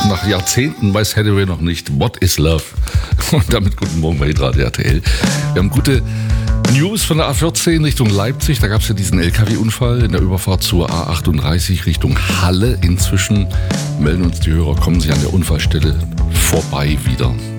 Nach Jahrzehnten weiß Hathaway noch nicht, what is love? Und damit guten Morgen bei Radio RTL. Wir haben gute News von der A14 Richtung Leipzig. Da gab es ja diesen LKW-Unfall in der Überfahrt zur A38 Richtung Halle. Inzwischen melden uns die Hörer, kommen sie an der Unfallstelle vorbei wieder.